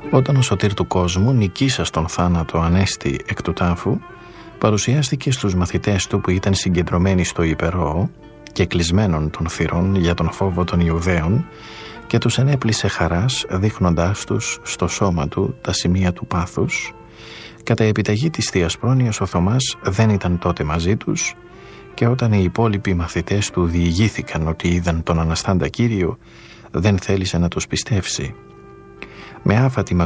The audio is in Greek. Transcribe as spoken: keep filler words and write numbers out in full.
Όταν ο σωτήρ του κόσμου, νικήσας τον θάνατο ανέστη εκ του τάφου, παρουσιάστηκε στους μαθητές του που ήταν συγκεντρωμένοι στο υπερόο και κλεισμένων των θυρών για τον φόβο των Ιουδαίων, και τους ενέπλησε χαράς, δείχνοντάς τους στο σώμα του τα σημεία του πάθους. Κατά επιταγή της Θείας Πρόνοιας, ο Θωμάς δεν ήταν τότε μαζί τους, και όταν οι υπόλοιποι μαθητές του διηγήθηκαν ότι είδαν τον Αναστάντα Κύριο, δεν θέλησε να τους πιστεύσει. Με άφατη